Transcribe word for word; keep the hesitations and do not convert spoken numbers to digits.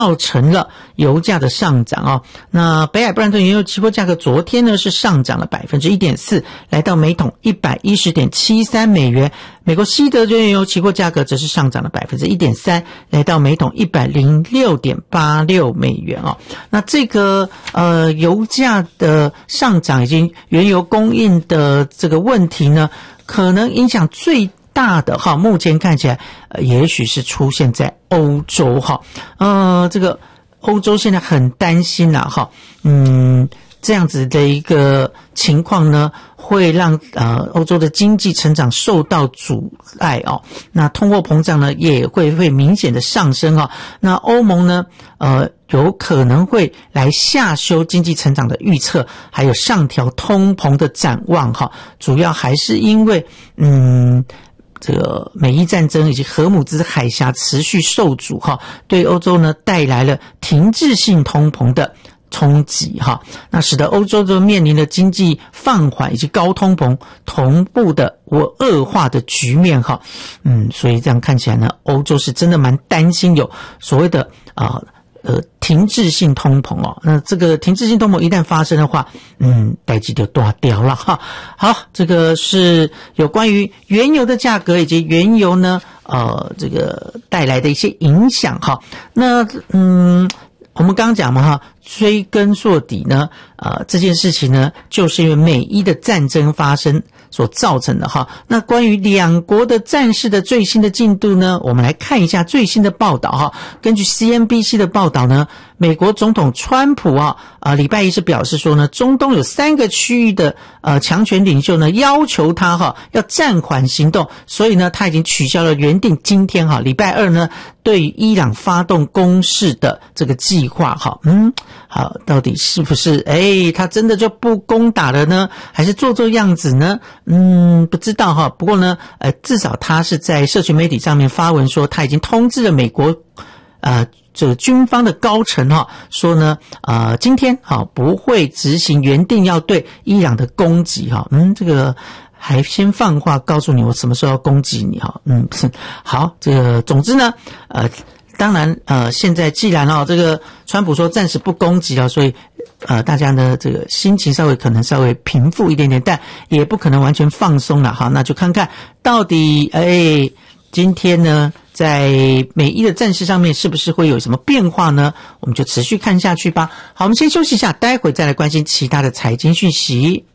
造成了油价的上涨哦。那北海布兰特原油期货价格昨天呢是上涨了 百分之一点四， 来到每桶 一百一十点七三美元。美国西德原油期货价格则是上涨了 百分之一点三， 来到每桶 一百零六点八六美元哦。那这个呃油价的上涨以及原油供应的这个问题呢，可能影响最大的哈，目前看起来呃也许是出现在欧洲哈，呃这个欧洲现在很担心啦哈，嗯这样子的一个情况呢，会让呃欧洲的经济成长受到阻碍哦。那通货膨胀呢也会会明显的上升哦。那欧盟呢呃有可能会来下修经济成长的预测，还有上调通膨的展望哈。主要还是因为嗯这个美伊战争以及荷姆兹海峡持续受阻哈，对欧洲呢带来了停滞性通膨的冲击哈，那使得欧洲都面临了经济放缓以及高通膨同步的恶化的局面哈。嗯，所以这样看起来呢，欧洲是真的蛮担心有所谓的啊呃停滞性通膨哦。那这个停滞性通膨一旦发生的话，嗯，代志就大条了哈。好，这个是有关于原油的价格以及原油呢呃这个带来的一些影响哈。那嗯。我们刚刚讲嘛哈，追根溯底呢，呃，这件事情呢，就是因为美伊的战争发生所造成的哈。那关于两国的战事的最新的进度呢，我们来看一下最新的报道哈。根据 C N B C 的报道呢，美国总统川普啊，啊、呃，礼拜一是表示说呢，中东有三个区域的呃强权领袖呢，要求他哈要暂缓行动，所以呢，他已经取消了原定今天哈礼拜二呢对于伊朗发动攻势的这个计划哈。嗯，好，到底是不是哎他真的就不攻打了呢，还是做做样子呢？嗯，不知道哈。不过呢，呃，至少他是在社群媒体上面发文说，他已经通知了美国呃这个军方的高层哈，说呢呃今天哈不会执行原定要对伊朗的攻击哈。嗯，这个还先放话告诉你我什么时候要攻击你哈。嗯，好，这个总之呢呃当然呃现在既然哦这个川普说暂时不攻击了，所以呃大家呢这个心情稍微可能稍微平复一点点，但也不可能完全放松了哈。那就看看到底哎今天呢在美伊的战事上面是不是会有什么变化呢？我们就持续看下去吧。好，我们先休息一下，待会再来关心其他的财经讯息。